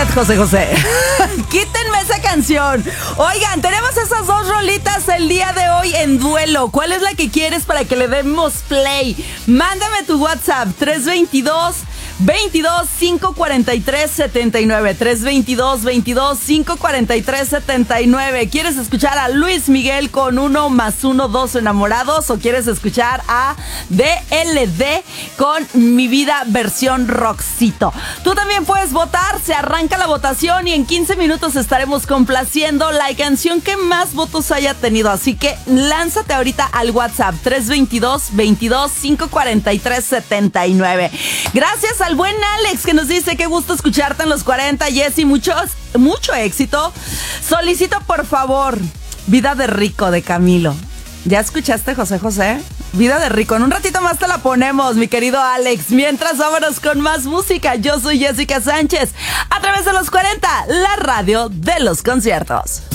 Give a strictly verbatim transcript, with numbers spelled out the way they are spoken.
usted, José José. Quítenme esa canción. Oigan, tenemos esas dos rolitas el día de hoy en duelo. ¿Cuál es la que quieres para que le demos play? Mándame tu WhatsApp tres veintidós, veintidós, cinco cuarenta y tres, setenta y nueve. tres veintidós, veintidós, cinco cuarenta y tres, setenta y nueve. ¿Quieres escuchar a Luis Miguel con uno más uno, dos enamorados? ¿O quieres escuchar a D L D con Mi Vida versión Roxito? Tú también puedes votar. Se arranca la votación y en quince minutos estaremos complaciendo la canción que más votos haya tenido. Así que lánzate ahorita al WhatsApp tres veintidós, veintidós, cinco cuarenta y tres, setenta y nueve. Gracias al buen Alex que nos dice: qué gusto escucharte en los cuarenta, Jessy, muchos, mucho éxito. Solicito por favor Vida de Rico de Camilo. ¿Ya escuchaste, José José? Vida de Rico. En un ratito más te la ponemos, mi querido Alex. Mientras, vámonos con más música. Yo soy Jessica Sánchez. A través de los cuarenta, la radio de los conciertos.